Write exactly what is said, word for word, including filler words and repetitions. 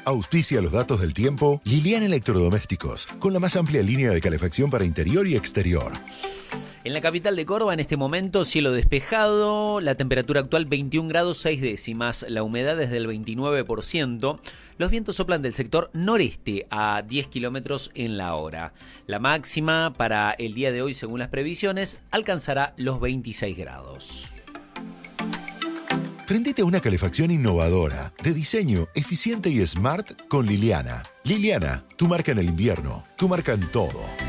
Auspicia los datos del tiempo Liliana Electrodomésticos, con la más amplia línea de calefacción para interior y exterior. En la capital de Córdoba, en este momento, cielo despejado, la temperatura actual veintiún grados seis décimas, la humedad es del veintinueve por ciento, los vientos soplan del sector noreste a diez kilómetros en la hora. La máxima para el día de hoy, según las previsiones, alcanzará los veintiséis grados. Prendete a una calefacción innovadora, de diseño eficiente y smart con Liliana. Liliana, tu marca en el invierno, tu marca en todo.